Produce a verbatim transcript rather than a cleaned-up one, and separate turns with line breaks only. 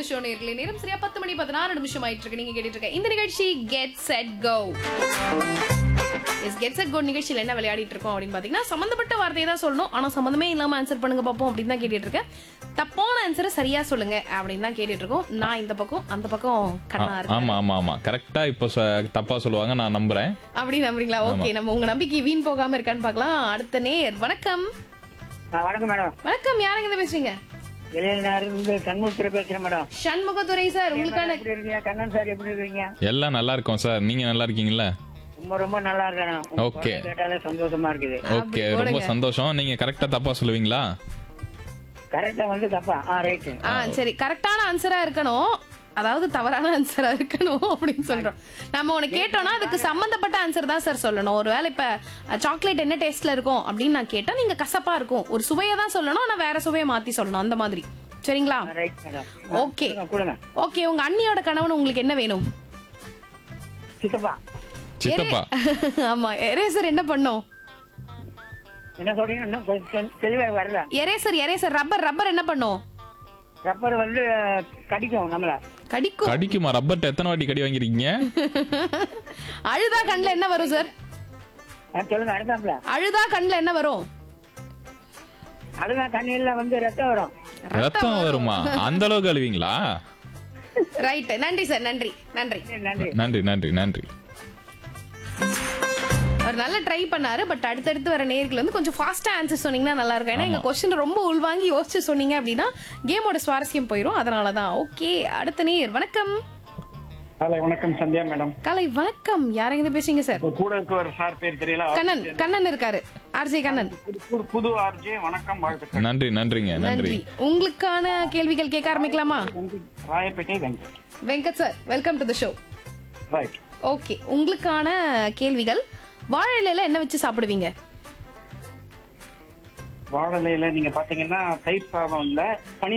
The show நேயர்களே. நேரம் சரியா பத்து மணி பதினாறு நிமிஷம் ஆயிட்டு இருக்கு. நீங்க கேட்டுட்டு இருக்க இந்த நிகழ்ச்சி get set go. S get set go நிகழ்ச்சியில என்ன விளையாடிட்டு இருக்கோம் அப்படின்னு பாத்தீங்கன்னா, சம்பந்தப்பட்ட வார்த்தையை தான் சொல்லணும், ஆனா சம்பந்தமே இல்லாம ஆன்சர் பண்ணுங்க பாப்போம் அப்படின்னு தான் கேட்டுட்டு இருக்கேன். தப்பான ஆன்சரை சரியா சொல்லுங்க அப்படின்னு தான் கேட்டுட்டு இருக்கோம். நான் இந்த பக்கம் அந்த பக்கம் கண்ணா இருக்கு.
ஆமா ஆமா ஆமா கரெக்டா இப்போ ச- தப்பா சொல்லுவாங்க, நான் நம்புறேன்.
அப்படி நம்புறீங்களா? ஓகே, நம்ம உங்க நம்பிக்கை வீண் போகாம இருக்கான்னு பார்க்கலாம். அடுத்த நேர் வணக்கம்.
வணக்கம் மேடம்.
வணக்கம், யாருங்க இருந்து பேசுறீங்க?
இளைஞர் சண்முகத்துறை பேசுறேன் மேடம்.
சண்முகத்துறை சார், உங்களுக்கான
எப்படி இருக்கீங்க? கண்ணன் சார் எப்படி இருக்கீங்க?
எல்லாம் நல்லா இருக்கோம் சார், நீங்க நல்லா இருக்கீங்களா?
ரொம்ப ரொம்ப நல்லா இருக்கேன்.
ஓகே.
கேட்டாலே சந்தோஷமா இருக்குது.
ஓகே, ரொம்ப சந்தோஷம். நீங்க கரெக்டா தப்பா சொல்லுவீங்களா?
கரெக்டா வந்து தப்பா? ஆ ரைட்.
ஆ சரி, கரெக்டான ஆன்சரா இருக்கணும், அதாவது தவறான ஆன்சரா இருக்கணும் அப்படின்னு சொல்றோம். நம்ம உனக்கு கேட்டோம்னா அதுக்கு சம்பந்தப்பட்ட ஆன்சர் தான் சார் சொல்லணும். ஒருவேளை இப்ப சாக்லேட் என்ன டேஸ்ட்ல இருக்கும் அப்படின்னு நான் கேட்டா நீங்க கசப்பா இருக்கும் ஒரு சுவையை தான் சொல்லணும், ஆனா வேற சுவையை மாத்தி சொல்லணும், அந்த மாதிரி. சரிங்களா?
Right madam.
ஓகே
கொடுங்க.
ஓகே. உங்க அண்ணியோட கணவன் உங்களுக்கு என்ன வேணும்?
சித்தப்பா.
சித்தப்பா.
ஆமா, எரேசர் என்ன பண்ணும்?
என்ன சொல்றீங்க? இன்னும் கொஞ்சம் தெளிவா வரல.
எரேசர் எரேசர் ரப்பர் ரப்பர் என்ன பண்ணும்?
ரப்பர் வந்து கடிக்கும் நம்மள.
கடிக்கும்.
கடிக்குமா? ரப்பர்ட்ட எத்தனை வாட்டி கடி வாங்கிருக்கீங்க?
அழுதா கண்ணுல என்ன வரும் சார்?
ஆ, சொல்லுங்க. அடுத்தாப்புல
அழுதா கண்ணுல என்ன வரும்?
அதுதான் தண்ணியில வந்து ரத்தம் வரும்.
ரத்தம் வருமா? அந்த அளவுக்கு அழுவீங்களா?
ரைட், நன்றி சார், நன்றி நன்றி.
நன்றி.
நன்றி நன்றி நன்றி.
அவர் நல்லா ட்ரை பண்ணாரு. பட் அடுத்தடுத்து வர நேர்கள் வந்து கொஞ்சம் ஃபாஸ்டா ஆன்சர் சொன்னீங்கன்னா நல்லா இருக்கும். ஏன்னா எங்க கொஸ்டின் ரொம்ப உள்வாங்கி யோசிச்சு சொன்னீங்க அப்படின்னா கேமோட சுவாரஸ்யம் போயிடும். அதனாலதான். ஓகே, அடுத்த நேர் வணக்கம்.
ஹலோ, வணக்கம் சந்தியா மேடம்.
காலை வணக்கம், யாரெங்க பேசுறீங்க சார்?
கூட இருக்க ஒரு சார் பேர் தெரியல.
கண்ணன். கண்ணன் இருக்காரு, ஆர்ஜே கண்ணன்.
புது- புது ஆர்ஜே. வணக்கம், வாழ்த்துக்கள்.
நன்றி நன்றிங்க நன்றி.
நன்றி. உங்களுக்கான கேள்விகள் கேட்க ஆரம்பிக்கலாமா?
Royapettah Venkat.
Venkat sir, welcome to the show.
Right.
Okay, உங்களுக்கான கேள்விகள். வாழை இலையில என்ன வச்சு சாப்பிடுவீங்க?
வாழலையில நீங்க பாத்தீங்கன்னா தயிர் சாதம் இல்ல, பனி